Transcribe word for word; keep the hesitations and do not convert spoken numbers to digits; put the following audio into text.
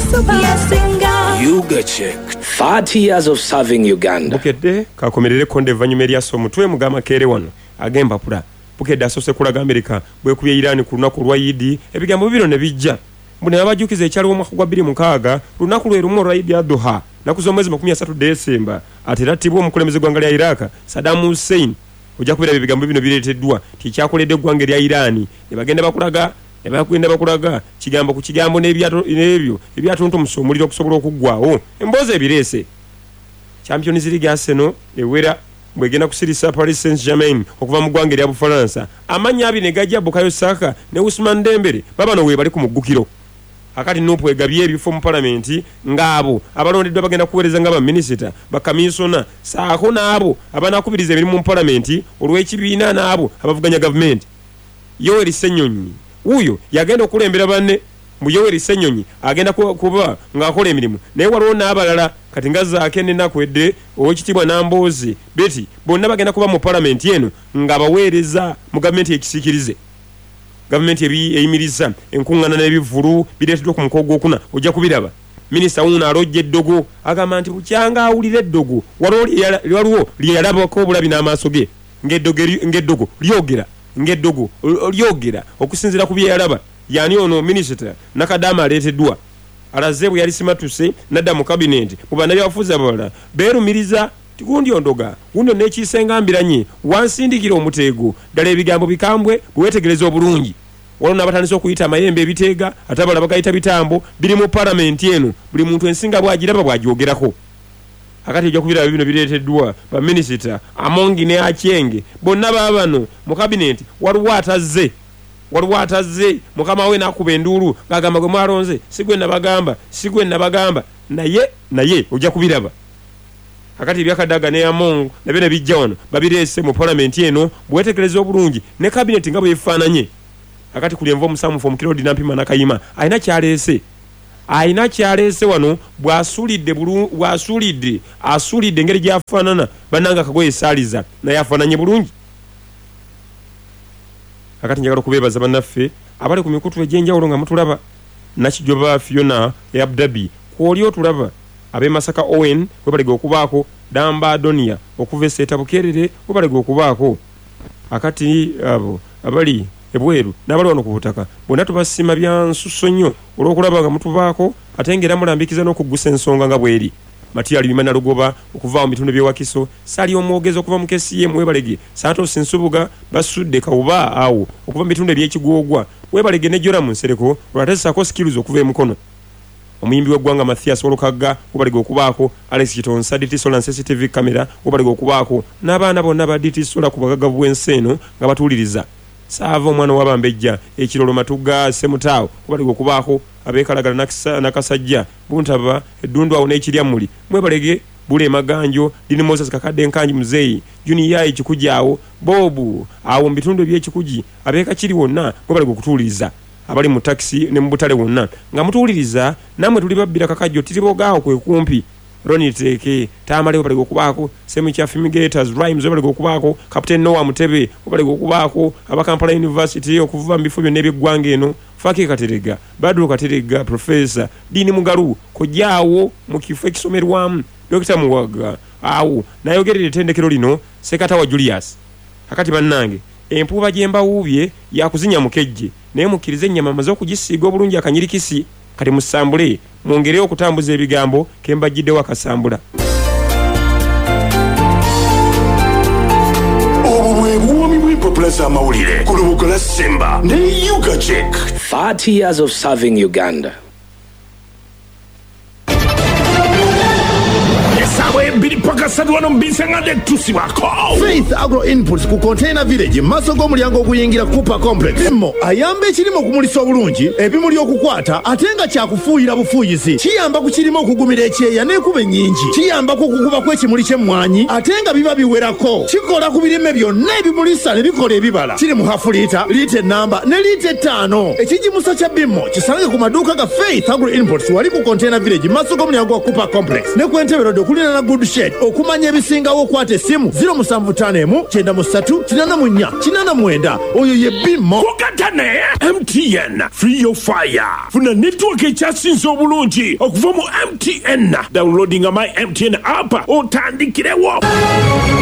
Yuga Check, thirty years of serving Uganda. Bukedde kakomerere konde vanyuma eryaso mutwe mugama kere wano agemba pula. Bukedde asose kulaga America bwe kubye Iran ku lunaku lwa Eid ebigambo bibiro ne bijja. Mbone abajukiza ekyali omwaka gwa bbiri mu nkaaga lunaku lwe lumu lwa Eid Adha nakuzo mwezi makumi asatu Desemba ateratibwa omukulembeze gwanga lya Iraq Saddam Hussein ojja kubira ebigambo bino bireteddwa tikyakoledde gwanga lya Iran ne bagenda bakulaga ne bagenda bakulaga kigambo ku kigambo n'ebyato n'ebyo ebyatonto musomuliro okusobola okuggwawo emboze ebirese Champions League Arsenal ewera bwegenda kusirisa Paris Saint-Germain okuva mu gwanga lya Bufaransa amanya abine gajja Bukayo Saka ne Ousmane Dembele baba no we bali ku mugukiro akati nupo egabye ebifo mu parliament ngabo abalondeddwa bagenda kuwereza ngaba minister bakamisona saako nabo abana kubiriza emirimu mu parliament olw'ekibiina nabo abavuganya government Yoweri Ssenyonyi uyo yagenda okulembera banne mu Yoweri Ssenyonyi agenda kuba ng'akola emirimu naye waliwo n'abalala kati ngazaake n'enakwedde ow'ekitiibwa Nambozi beti bonna bagenda kuba mu parliament eno ng'abaweereza mu gavumenti ekisiikirize gavumenti eyimiriza enkuŋŋaana n'ebivulu bireeteddwa ku mukogo gwokuna ojja kubiraba minisita wuno alojja eddogo agamba nti bukyanga awulira eddogo waliwo lyeyalabako obulabi n'amaaso ge ng'eddogo lyogera ng'eddogo lyogera okusinziira ku byeyalaba yani ono minisita Nakadama aleeteddwa alaze bwe yali simatuse nadda mu kabineeti mu bannabyabufuzi abalala beerumiriza tigundi ondoga guno nekisenga mbiranye wansindikira omuteego ddala ebigambo bikambwe bwewetegereza obulungi waliwo n'abatandisa okuyita amayembe ebiteega ate abalala bagayita bitambo biri mu palamenti eno buli muntu ensinga bw'agiraba bw'agyogerako akati ojja kubiraba bino bireeteddwa baminisita Amongi ne Akyenge bonna baabano mu kabineeti waliwo atazze waliwo atazze mukama we n'akuba enduulu ng'agamba gwe mwalonze si gwe nabagamba si gwe nabagamba naye naye ojja kubiraba akati byakadaga ne Among nabyo ne bijja wano babireese mu parliament eno bwetegereza obulungi ne cabinet nga bwe efaananye akati kuli envo musamufu omukirodi nampima nakayima ayina kyaleese ayina kyaleese wano bwasulidde bulu bwasulidde asulidde engeri gyafaanana bananga kagoye saaliza naye afaananye bulungi akati njagala kubeebaza bannaffe abali ku mikutu egy'enjawulo nga mutulaba Nakijoba Fiona e Abu Dhabi kwoli otulaba abe Masaka Owen webalega okubaako Damba Adonia okuva eseta bukerere webalega okubaako akati abo abali ebweru n'abali wano ku butaka bonna tubasima bya nsusso nnyo olw'okulaba nga mutubaako ate ngera mulambikiza n'okuggusa ensonga nga bweri Matiyali Bimana Lugoba okuva mu bitundu by'ewakiso sali omwogezi okuva mu kesi ye mwebalege Santos Nsubuga basudde kawuba awo okuva mu bitundu eby'ekigwogwa webalege ne Joram Nsereko olwatesako skills okuva emukono omuyimbi w'eggwanga Mathias Olukaga webalega okubaako Alex Kitonsa D T Sola C C T V camera webalega okubaako n'abaana bonna ba D T Sola ku bagaga bw'enseeno nga batuuliriza saava omwana w'abambejja ekirolo Matuga Semutaawo webalega okubaako abeekalagala nakasajja buntaba eddundu awo n'ekirya muli mwebalege Bule Maganjo Dini Moses Kakadde Nkanji Muzeyi Junior ekikujaawo Bobu awo mbitundu by'ekikuji abeeka kiri wonna mwebalega okutuuliriza abali mu taxi ne mu butale wonna nga mutuuliriza namwe tuli babbira kakajjo tiribogawo kwe kumpi Ronnie Teke Tamale webalega okubaako Semicha Fumigators Rhymes webalega okubaako Captain Noah Mutebe webalega okubaako aba Kampala University okuva mu bifo byonna eby'eggwanga eno Faki Katerega Badru Katerega Professor Dini Mugalu kojaawo mu kifo ekisomerwamu Doctor Muwaga awo nayogerera ettendekero lino Sekatawa Julius akati bannange empuuba gyemba wuubye yakuzinya mukejje naye mukkirize ennyama amaze okugisiiga obulungi akanyirikisi kati musambule mwongere okutambuza ebigambo kembajjiddewo akasambula obwe buwomi bw'empapula z'amawulire ku lubuga lwa Simba ne Yuga Check. thirty years of serving Uganda. Faith Agro Inputs ku Container Village maso g'omulyango oguyingira Cooper Complex Mo ayamba ekirimo okumulisa obulungi ebimuli okukwata ate nga kyakufuuyira bufuuyisi kiyamba ku kirimo okugumira ekyeya n'ekuba ennyingi kiyamba ku kukuba kw'ekimuli ky'emmwanyi ate nga biba biwerako kikola ku birime byonna ebimulisa ne bikola ebibala kiri mu hafu liita liita ennamba ne liita ettaano ekijimusa kya Bimmo kisange ku maduuka ga Faith Agro Inputs wali ku Container Village maso g'omulyango wa Cooper Complex ne ku Entebbe Road okulina na Good Shed okuma okumanya ebisingawo okwata essimu zero seven five one nine three eight four eight nine oyo ye Bimmo. Kokatane M T N free your fire. Funa network ekyasinze obulungi okuva mu M T N. Downloading my M T N app otandikirewo.